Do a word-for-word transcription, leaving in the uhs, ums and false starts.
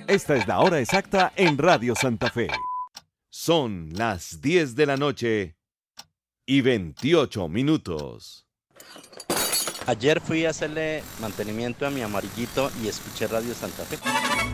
Esta es la hora exacta en Radio Santa Fe. Son las diez de la noche y veintiocho minutos. Ayer fui a hacerle mantenimiento a mi amarillito y escuché Radio Santa Fe.